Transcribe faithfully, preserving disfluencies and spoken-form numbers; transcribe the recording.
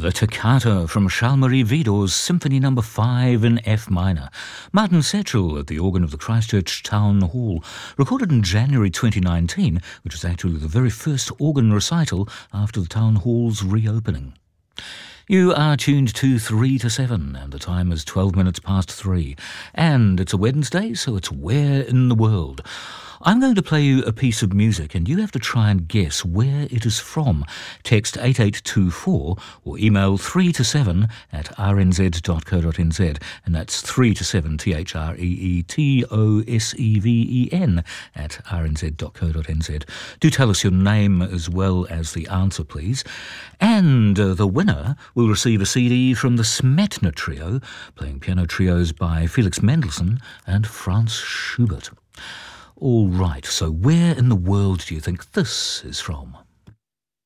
The Toccata from Charles-Marie Widor's Symphony Number five in F minor. Martin Setchell at the organ of the Christchurch Town Hall, recorded in January twenty nineteen, which was actually the very first organ recital after the Town Hall's reopening. You are tuned to three to seven, and the time is twelve minutes past three. And it's a Wednesday, so it's Where in the World. I'm going to play you a piece of music, and you have to try and guess where it is from. Text eight eight two four or email three to seven at r n z dot co dot n z, and that's three to seven, T H R E E T O S E V E N, at r n z dot co dot n z. Do tell us your name as well as the answer, please. And uh, the winner will receive a C D from the Smetna Trio, playing piano trios by Felix Mendelssohn and Franz Schubert. All right, so where in the world do you think this is from?